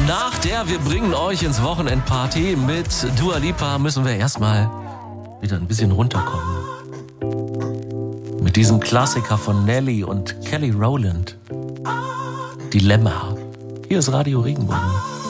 Nach der Wir bringen euch ins Wochenendparty mit Dua Lipa müssen wir erstmal wieder ein bisschen runterkommen. Mit diesem Klassiker von Nelly und Kelly Rowland. Dilemma. Hier ist Radio Regenbogen.